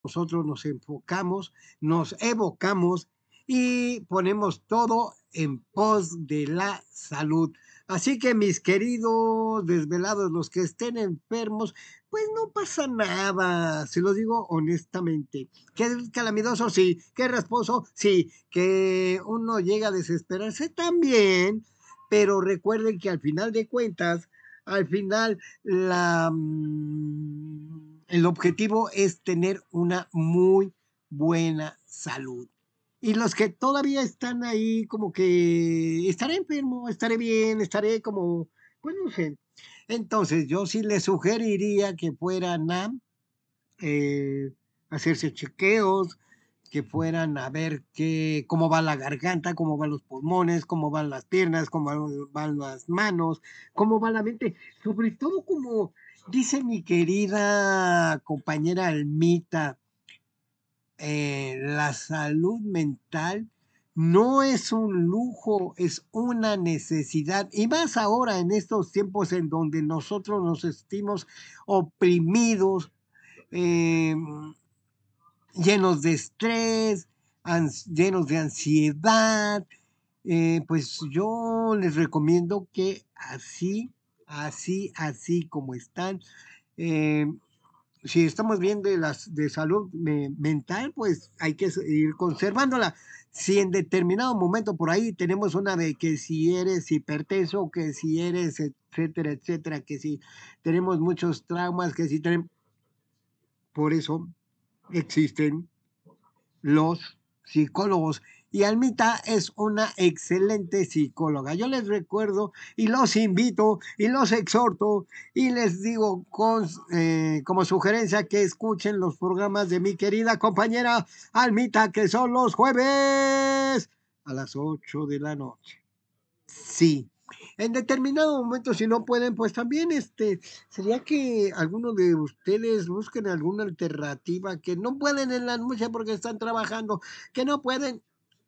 nosotros nos enfocamos, nos evocamos y ponemos todo en pos de la salud. Así que mis queridos desvelados, los que estén enfermos, pues no pasa nada, se lo digo honestamente. Que es calamitoso, sí, que es rasposo, sí, que uno llega a desesperarse también, pero recuerden que al final de cuentas, al final el objetivo es tener una muy buena salud. Y los que todavía están ahí como que estaré enfermo, estaré bien, estaré como, pues no sé. Entonces yo sí les sugeriría que fueran a eh, hacerse chequeos, que fueran a ver cómo va la garganta, cómo van los pulmones, cómo van las piernas, cómo van las manos, cómo va la mente, sobre todo como dice mi querida compañera Almita, la salud mental no es un lujo, es una necesidad. Y más ahora en estos tiempos en donde nosotros nos sentimos oprimidos, eh, llenos de estrés, llenos de ansiedad, pues yo les recomiendo que así como están, eh, si estamos bien de salud mental, pues hay que ir conservándola. Si en determinado momento por ahí tenemos una de que si eres hipertenso, que si eres, etcétera, etcétera, que si tenemos muchos traumas, que si tenemos... Por eso existen los psicólogos. Y Almita es una excelente psicóloga. Yo les recuerdo y los invito y los exhorto y les digo como sugerencia que escuchen los programas de mi querida compañera Almita, que son los jueves a las 8 de la noche. Sí. En determinado momento, si no pueden, pues también sería que algunos de ustedes busquen alguna alternativa que no pueden en la noche porque están trabajando, que no pueden.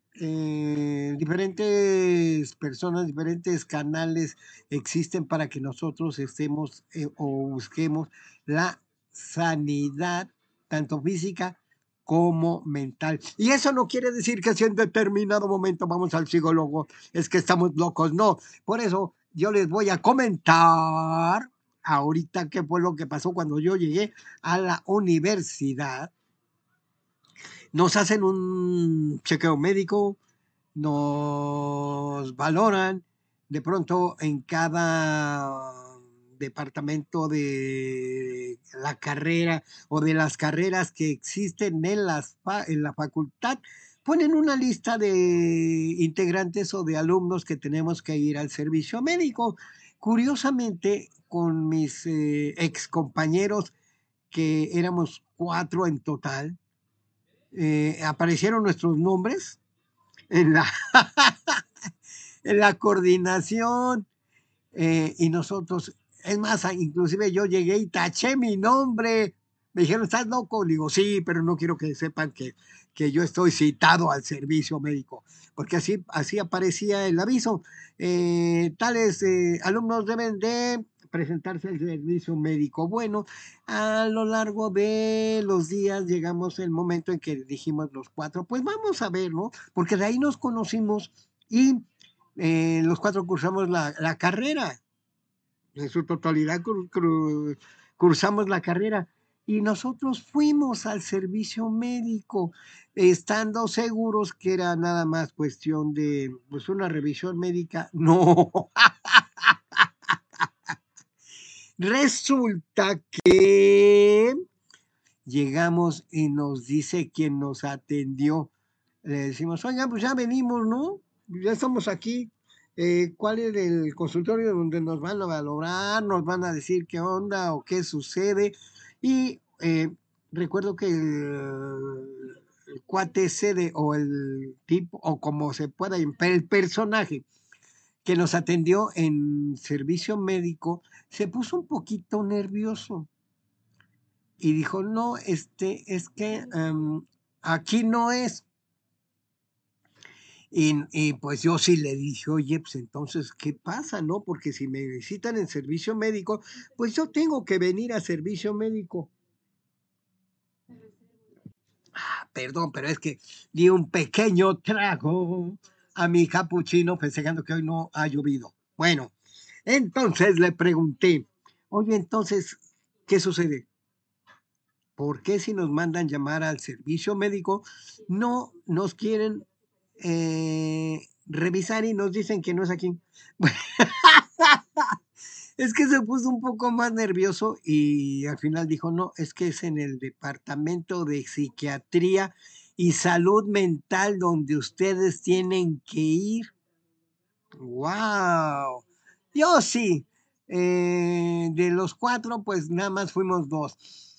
Diferentes personas, diferentes canales existen para que nosotros estemos o busquemos la sanidad, tanto física como mental. Y eso no quiere decir que si en determinado momento vamos al psicólogo, es que estamos locos, no. Por eso yo les voy a comentar ahorita qué fue lo que pasó cuando yo llegué a la universidad. Nos hacen un chequeo médico, nos valoran de pronto en cada departamento de la carrera o de las carreras que existen en la facultad, ponen una lista de integrantes o de alumnos que tenemos que ir al servicio médico. Curiosamente, con mis ex compañeros, que éramos 4 en total, aparecieron nuestros nombres en la, en la coordinación y nosotros, es más, inclusive yo llegué y taché mi nombre. Me dijeron, ¿estás loco? Digo, sí, pero no quiero que sepan que yo estoy citado al servicio médico, porque así aparecía el aviso. Tales alumnos deben de presentarse al servicio médico. Bueno, a lo largo de los días llegamos el momento en que dijimos los 4, pues vamos a ver, ¿no? Porque de ahí nos conocimos y los 4 cursamos la carrera, en su totalidad cursamos la carrera y nosotros fuimos al servicio médico, estando seguros que era nada más cuestión de pues una revisión médica. No, resulta que llegamos y nos dice quien nos atendió, le decimos, oiga, pues ya venimos, ¿no? Ya estamos aquí. ¿Cuál es el consultorio donde nos van a valorar, nos van a decir qué onda o qué sucede? Y recuerdo que el cuate sede o el tipo, o como se pueda, el personaje que nos atendió en servicio médico, se puso un poquito nervioso y dijo, no, es que aquí no es. Pues yo sí le dije, oye, pues entonces, ¿qué pasa, no? Porque si me visitan en servicio médico, pues yo tengo que venir a servicio médico. perdón, pero es que di un pequeño trago a mi capuchino festejando que hoy no ha llovido. Bueno, entonces le pregunté, oye, entonces, ¿qué sucede? ¿Por qué si nos mandan llamar al servicio médico no nos quieren revisar y nos dicen que no es aquí? Es que se puso un poco más nervioso y al final dijo, no, es que es en el departamento de psiquiatría y salud mental donde ustedes tienen que ir. ¡Wow! Yo sí. De los cuatro, pues nada más fuimos dos.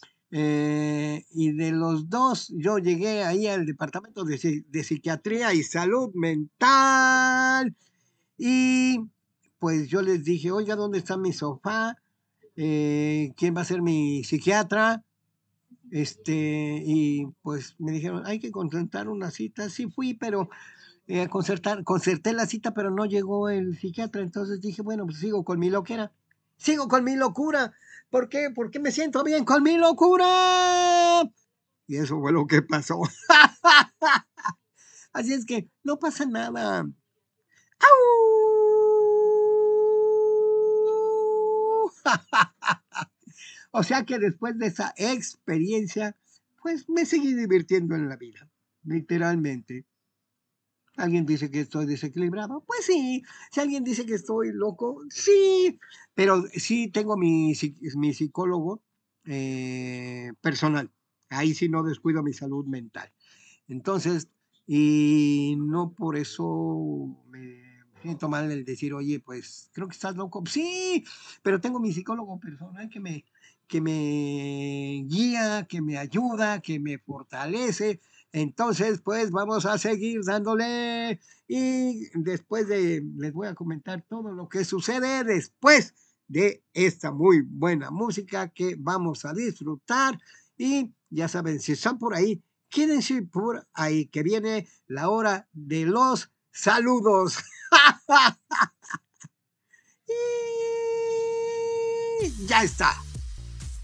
Y de los dos, yo llegué ahí al departamento de psiquiatría y salud mental. Y pues yo les dije, oiga, ¿dónde está mi sofá? ¿Quién va a ser mi psiquiatra? Y pues me dijeron, hay que concertar una cita. Sí fui, pero concerté la cita, pero no llegó el psiquiatra. Entonces dije, bueno, pues sigo con mi loquera. Sigo con mi locura. ¿Por qué? Porque me siento bien con mi locura. Y eso fue lo que pasó. Así es que no pasa nada. ¡Au! O sea que después de esa experiencia, pues me seguí divirtiendo en la vida, literalmente. ¿Alguien dice que estoy desequilibrado? Pues sí. Si alguien dice que estoy loco, sí. Pero sí tengo mi psicólogo personal. Ahí sí no descuido mi salud mental. Entonces, y no por eso me siento mal el decir, oye, pues creo que estás loco. Sí, pero tengo mi psicólogo personal que me guía, que me ayuda, que me fortalece. Entonces, pues vamos a seguir dándole y les voy a comentar todo lo que sucede después de esta muy buena música que vamos a disfrutar. Y ya saben, si están por ahí, quédense por ahí, que viene la hora de los saludos. Y ya está.